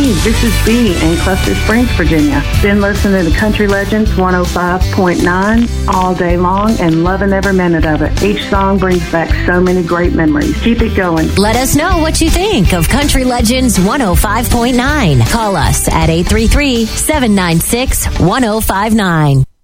Hey, this is Bee in Cluster Springs, Virginia. Been listening to Country Legends 105.9 all day long and loving every minute of it. Each song brings back so many great memories. Keep it going. Let us know what you think of Country Legends 105.9. Call us at 833-796-1059.